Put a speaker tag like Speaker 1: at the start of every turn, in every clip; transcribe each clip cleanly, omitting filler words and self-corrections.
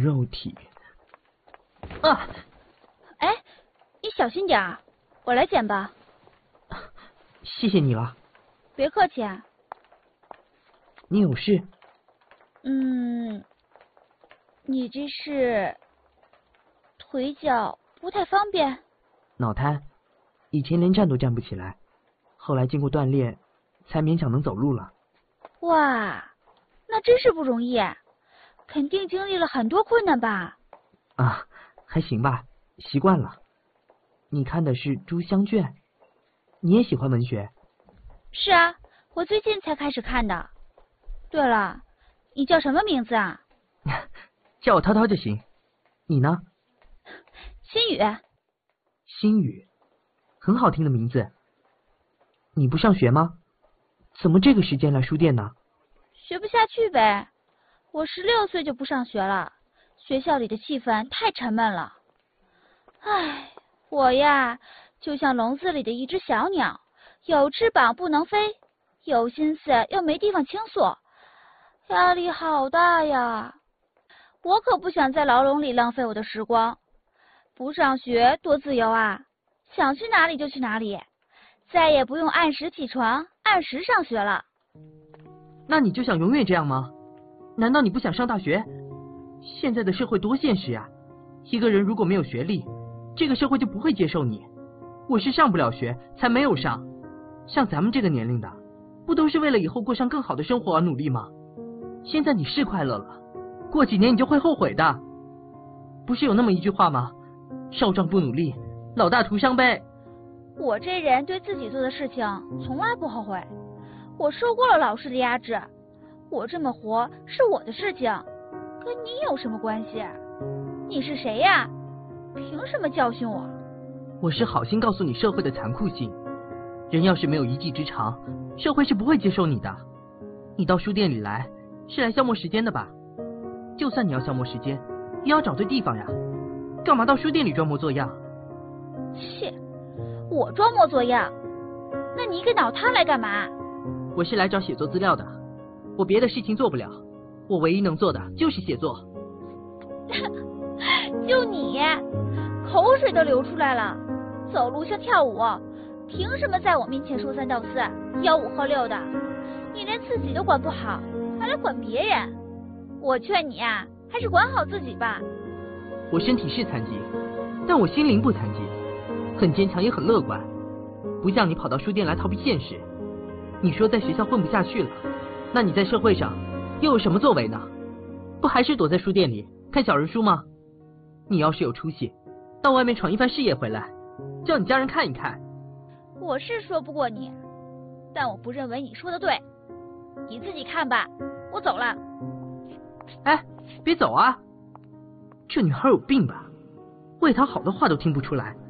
Speaker 1: 肉体。啊！
Speaker 2: 哎，你小心点儿，我来捡吧。
Speaker 1: 谢谢你了。
Speaker 2: 别客气啊。
Speaker 1: 你有事？
Speaker 2: 你这是腿脚不太方便？
Speaker 1: 脑瘫，以前连站都站不起来，后来经过锻炼，才勉强能走路了。
Speaker 2: 哇，那真是不容易，肯定经历了很多困难吧？
Speaker 1: 啊，还行吧，习惯了。你看的是《朱香卷》，你也喜欢文学？
Speaker 2: 是啊，我最近才开始看的。对了，你叫什么名字啊？
Speaker 1: 叫我涛涛就行。你呢？
Speaker 2: 心雨。
Speaker 1: 心雨，很好听的名字。你不上学吗？怎么这个时间来书店呢？
Speaker 2: 学不下去呗。我16岁就不上学了，学校里的气氛太沉闷了。唉，我呀，就像笼子里的一只小鸟，有翅膀不能飞，有心思又没地方倾诉，压力好大呀。我可不想在牢笼里浪费我的时光。不上学多自由啊，想去哪里就去哪里，再也不用按时起床，按时上学了。
Speaker 1: 那你就想永远这样吗？难道你不想上大学？现在的社会多现实啊！一个人如果没有学历，这个社会就不会接受你。我是上不了学才没有上，像咱们这个年龄的，不都是为了以后过上更好的生活而努力吗？现在你是快乐了，过几年你就会后悔的。不是有那么一句话吗？少壮不努力，老大徒伤悲。
Speaker 2: 我这人对自己做的事情从来不后悔，我受过了老师的压制，我这么活是我的事情，跟你有什么关系？你是谁呀？凭什么教训我？
Speaker 1: 我是好心告诉你社会的残酷性，人要是没有一技之长，社会是不会接受你的。你到书店里来是来消磨时间的吧？就算你要消磨时间，也要找对地方呀。干嘛到书店里装模作样？
Speaker 2: 切，我装模作样？那你一个脑瘫来干嘛？
Speaker 1: 我是来找写作资料的，我别的事情做不了，我唯一能做的就是写作。
Speaker 2: 就你，口水都流出来了，走路像跳舞，凭什么在我面前说三道四，吆五喝六的？你连自己都管不好，还来管别人？我劝你啊，还是管好自己吧。
Speaker 1: 我身体是残疾，但我心灵不残疾，很坚强也很乐观，不像你跑到书店来逃避现实。你说在学校混不下去了，那你在社会上又有什么作为呢？不还是躲在书店里看小人书吗？你要是有出息，到外面闯一番事业回来，叫你家人看一看。
Speaker 2: 我是说不过你，但我不认为你说的对，你自己看吧，我走了。
Speaker 1: 哎，别走啊！这女孩有病吧？为她好的话都听不出来。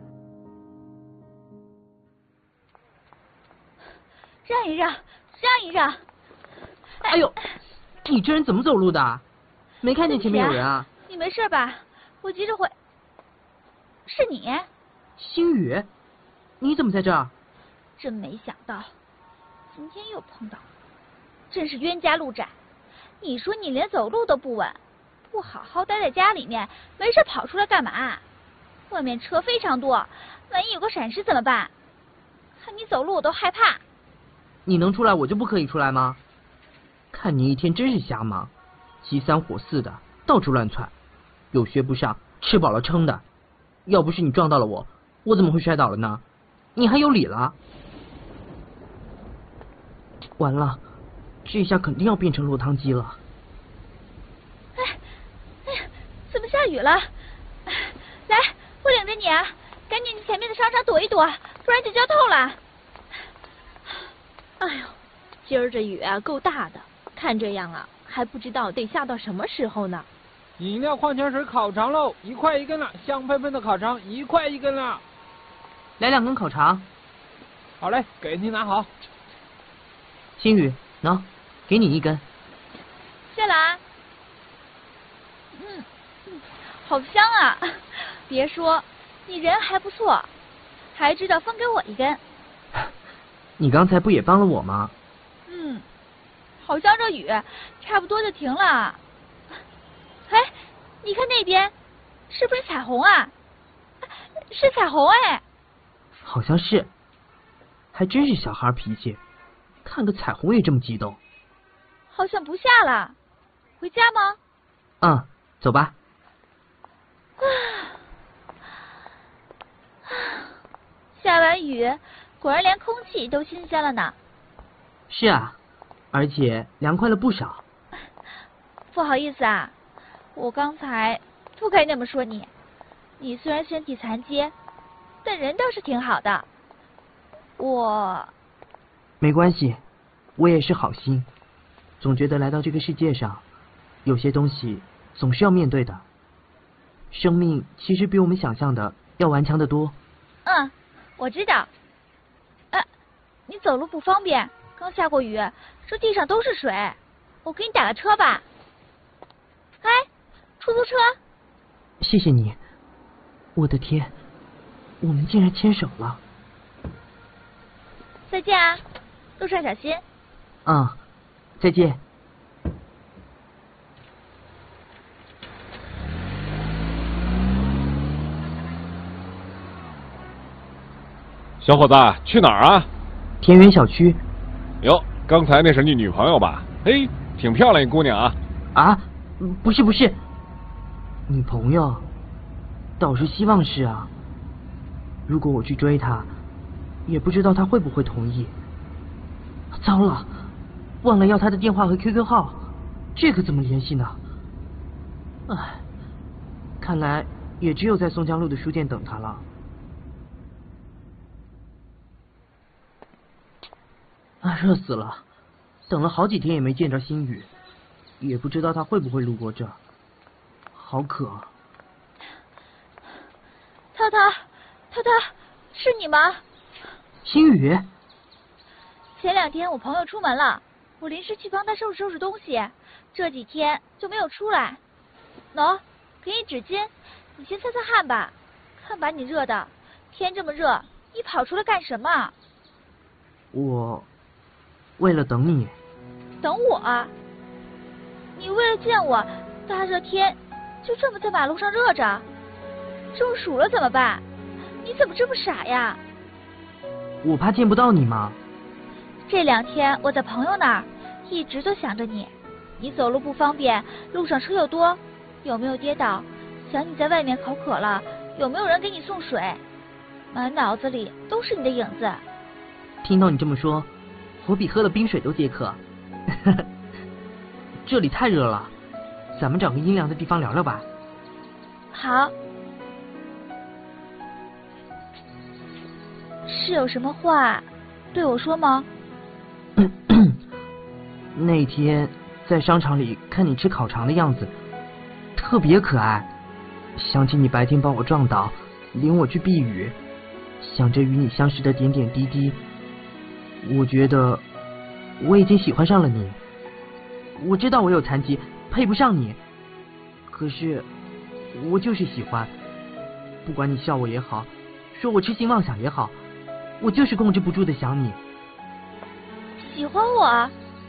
Speaker 2: 让一让，让一让！
Speaker 1: 哎呦，你这人怎么走路的？没看见前面有人啊？
Speaker 2: 你没事吧？我急着回。是你？
Speaker 1: 星宇，你怎么在这儿？
Speaker 2: 真没想到，今天又碰到，真是冤家路窄。你说你连走路都不稳，不好好待在家里面，没事跑出来干嘛？外面车非常多，万一有个闪失怎么办？看你走路我都害怕。
Speaker 1: 你能出来，我就不可以出来吗？看你一天真是瞎忙，急三火四的，到处乱窜，有学不上，吃饱了撑的。要不是你撞到了我，我怎么会摔倒了呢？你还有理了？完了，这下肯定要变成落汤鸡了。
Speaker 2: 哎呀，怎么下雨了？来，我领着你啊，赶紧去前面的商场躲一躲，不然就浇透了。
Speaker 3: 哎呦，今儿这雨啊够大的，看这样啊，还不知道得下到什么时候呢。
Speaker 4: 饮料、矿泉水、烤肠喽，1块1根了，香喷喷的烤肠1块1根了。
Speaker 1: 来2根烤肠。
Speaker 4: 好嘞，给你拿好。
Speaker 1: 星宇，喏，给你1根。
Speaker 2: 谢了啊。好香啊！别说，你人还不错，还知道分给我1根。
Speaker 1: 你刚才不也帮了我吗？
Speaker 2: 好像这雨差不多就停了。哎， 你看那边，是不是彩虹啊？是彩虹哎！
Speaker 1: 好像是，还真是小孩脾气，看个彩虹也这么激动。
Speaker 2: 好像不下了，回家吗？
Speaker 1: 嗯，走吧。
Speaker 2: 下完雨，果然连空气都新鲜了呢。
Speaker 1: 是啊，而且凉快了不少。
Speaker 2: 不好意思啊，我刚才不该那么说你。你虽然身体残疾，但人倒是挺好的。
Speaker 1: 没关系，我也是好心。总觉得来到这个世界上，有些东西总是要面对的。生命其实比我们想象的要顽强得多。
Speaker 2: 嗯，我知道。你走路不方便，刚下过雨，这地上都是水。我给你打个车吧。哎，出租车。
Speaker 1: 谢谢你。我的天，我们竟然牵手了。
Speaker 2: 再见啊，路上小心。
Speaker 1: 嗯，再见。
Speaker 5: 小伙子，去哪儿啊？
Speaker 1: 田园小区。
Speaker 5: 哟，刚才那是你女朋友吧？嘿，挺漂亮一姑娘啊。
Speaker 1: 啊，不是，女朋友，倒是希望是啊。如果我去追她，也不知道她会不会同意。糟了，忘了要她的电话和 QQ 号，这可怎么联系呢？唉，看来也只有在松江路的书店等她了。啊，热死了！等了好几天也没见着新宇，也不知道他会不会路过这儿。好渴。
Speaker 2: 涛涛，是你吗？
Speaker 1: 新宇，
Speaker 2: 前2天我朋友出门了，我临时去帮他收拾东西，这几天就没有出来。喏，给你纸巾，你先擦擦汗吧。看把你热的，天这么热，你跑出来干什么？
Speaker 1: 我为了等你。
Speaker 2: 等我？你为了见我，大热天就这么在马路上热着？中暑了怎么办？你怎么这么傻呀？
Speaker 1: 我怕见不到你嘛。
Speaker 2: 这2天我在朋友那儿，一直都想着你。你走路不方便，路上车又多，有没有跌倒？想你在外面口渴了，有没有人给你送水？满脑子里都是你的影子。
Speaker 1: 听到你这么说，我比喝了冰水都解渴。这里太热了，咱们找个阴凉的地方聊聊吧。
Speaker 2: 好。是有什么话对我说吗？
Speaker 1: 那天在商场里看你吃烤肠的样子，特别可爱。想起你白天把我撞倒，领我去避雨，想着与你相识的点点滴滴，我觉得我已经喜欢上了你。我知道我有残疾，配不上你，可是我就是喜欢。不管你笑我也好，说我痴心妄想也好，我就是控制不住的想你。
Speaker 2: 喜欢我？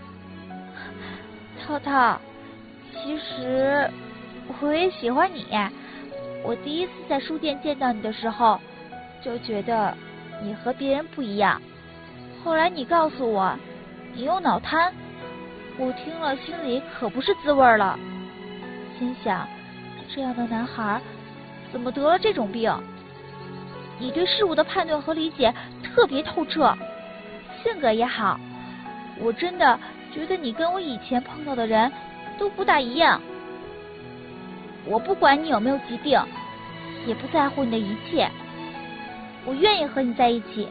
Speaker 2: 涛涛，其实我也喜欢你。我第一次在书店见到你的时候，就觉得你和别人不一样。后来你告诉我你有脑瘫，我听了心里可不是滋味了。心想，这样的男孩怎么得了这种病？你对事物的判断和理解特别透彻，性格也好。我真的觉得你跟我以前碰到的人都不大一样。我不管你有没有疾病，也不在乎你的一切，我愿意和你在一起。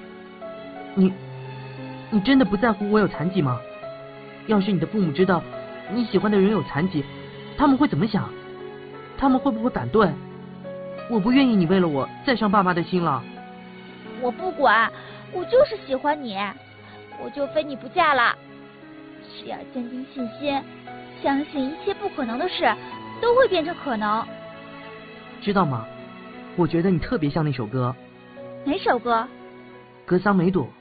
Speaker 1: 你真的不在乎我有残疾吗？要是你的父母知道你喜欢的人有残疾，他们会怎么想？他们会不会反对？我不愿意你为了我再伤爸妈的心了。
Speaker 2: 我不管，我就是喜欢你，我就非你不嫁了。只要坚定信心，相信一切不可能的事都会变成可能。
Speaker 1: 知道吗？我觉得你特别像那首歌。
Speaker 2: 哪首歌？
Speaker 1: 格桑梅朵。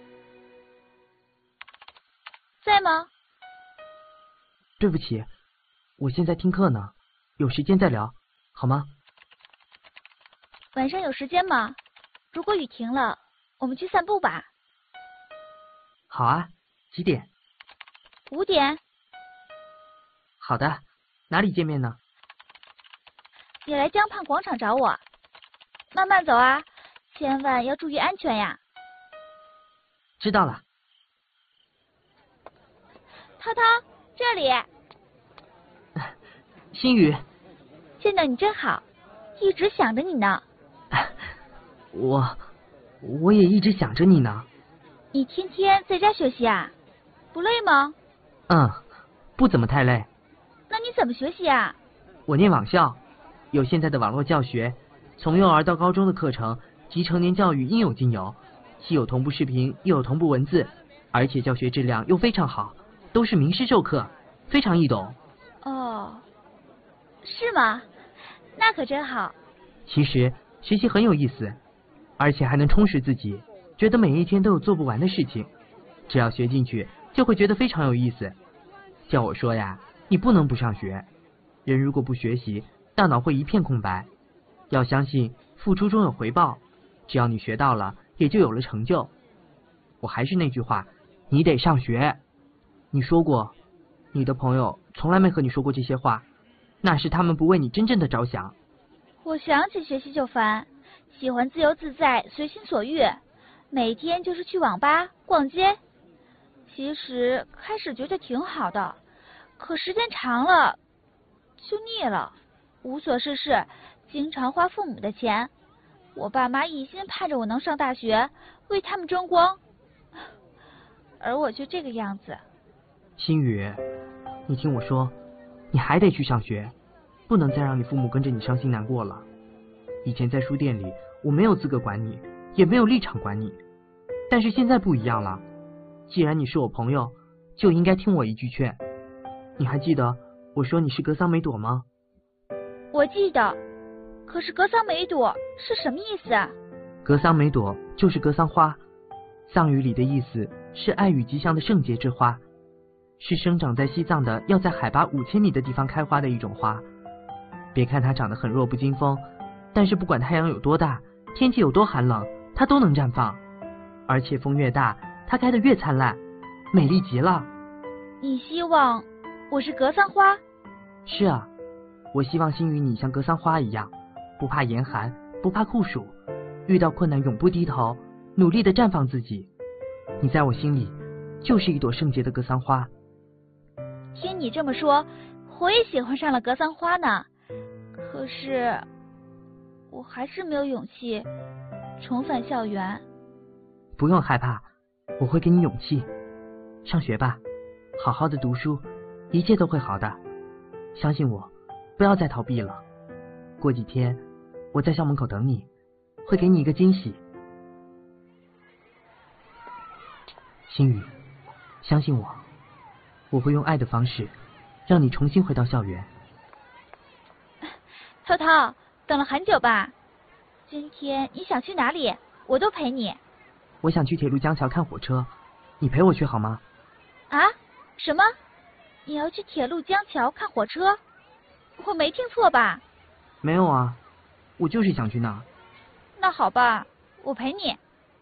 Speaker 2: 在吗？
Speaker 1: 对不起，我现在听课呢，有时间再聊。 好吗？
Speaker 2: 晚上有时间吗？如果雨停了，我们去散步吧。
Speaker 1: 好啊，几点
Speaker 2: 5点。
Speaker 1: 好的，哪里见面呢？
Speaker 2: 你来江畔广场找我。慢慢走啊，千万要注意安全呀。
Speaker 1: 知道了。
Speaker 2: 涛涛，这里。
Speaker 1: 心雨，
Speaker 2: 见到你真好，一直想着你呢。
Speaker 1: 我也一直想着你呢。
Speaker 2: 你天天在家学习啊？不累吗？
Speaker 1: 不怎么太累。
Speaker 2: 那你怎么学习啊？
Speaker 1: 我念网校，有现在的网络教学，从幼儿到高中的课程及成年教育应有尽有，既有同步视频，又有同步文字，而且教学质量又非常好，都是名师授课，非常易懂。
Speaker 2: 哦，是吗？那可真好。
Speaker 1: 其实学习很有意思，而且还能充实自己，觉得每一天都有做不完的事情，只要学进去就会觉得非常有意思。叫我说呀，你不能不上学。人如果不学习，大脑会一片空白。要相信付出终有回报，只要你学到了，也就有了成就。我还是那句话，你得上学。你说过，你的朋友从来没和你说过这些话，那是他们不为你真正的着想。
Speaker 2: 我想起学习就烦，喜欢自由自在，随心所欲，每天就是去网吧、逛街。其实开始觉得挺好的，可时间长了就腻了，无所事事，经常花父母的钱。我爸妈一心盼着我能上大学，为他们争光，而我却这个样子。
Speaker 1: 心雨，你听我说，你还得去上学，不能再让你父母跟着你伤心难过了。以前在书店里，我没有资格管你，也没有立场管你，但是现在不一样了。既然你是我朋友，就应该听我一句劝。你还记得我说你是格桑梅朵吗？
Speaker 2: 我记得，可是格桑梅朵是什么意思啊？
Speaker 1: 格桑梅朵就是格桑花，藏语里的意思是爱与吉祥的圣洁之花，是生长在西藏的要在海拔5000米的地方开花的一种花。别看它长得很弱不禁风，但是不管太阳有多大，天气有多寒冷，它都能绽放，而且风越大，它开得越灿烂，美丽极了。
Speaker 2: 你希望我是格桑花？
Speaker 1: 是啊，我希望心雨你像格桑花一样，不怕严寒，不怕酷暑，遇到困难永不低头，努力地绽放自己。你在我心里就是一朵圣洁的格桑花。
Speaker 2: 听你这么说，我也喜欢上了格桑花呢。可是我还是没有勇气重返校园。
Speaker 1: 不用害怕，我会给你勇气。上学吧，好好的读书，一切都会好的。相信我，不要再逃避了。过几天我在校门口等你，会给你一个惊喜。心雨，相信我，我会用爱的方式让你重新回到校园。
Speaker 2: 涛涛，等了很久吧？今天你想去哪里，我都陪你。
Speaker 1: 我想去铁路江桥看火车，你陪我去好吗？
Speaker 2: 啊？什么？你要去铁路江桥看火车？我没听错吧？
Speaker 1: 没有啊，我就是想去那儿。
Speaker 2: 那好吧，我陪你。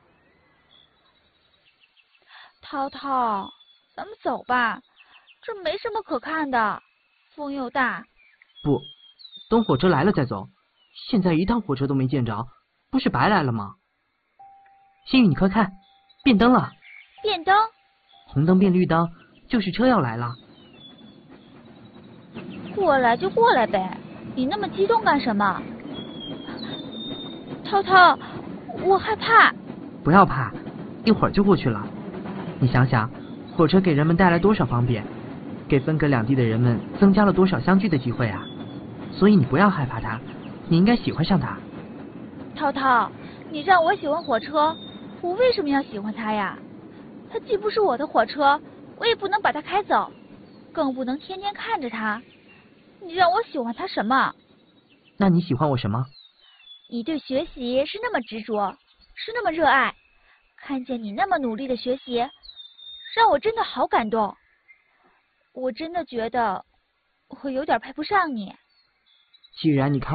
Speaker 2: 涛涛，咱们走吧，这没什么可看的，风又大。
Speaker 1: 不，等火车来了再走。现在一趟火车都没见着，不是白来了吗？心雨，你快看，变灯了。
Speaker 2: 变灯？
Speaker 1: 红灯变绿灯，就是车要来了。
Speaker 2: 过来就过来呗，你那么激动干什么？涛涛，我害怕。
Speaker 1: 不要怕，一会儿就过去了。你想想，火车给人们带来多少方便，给分隔两地的人们增加了多少相聚的机会啊！所以你不要害怕它，你应该喜欢上它。
Speaker 2: 涛涛，你让我喜欢火车，我为什么要喜欢它呀？它既不是我的火车，我也不能把它开走，更不能天天看着它。你让我喜欢它什么？
Speaker 1: 那你喜欢我什么？
Speaker 2: 你对学习是那么执着，是那么热爱，看见你那么努力的学习，让我真的好感动。我真的觉得我有点配不上你。
Speaker 1: 既然你看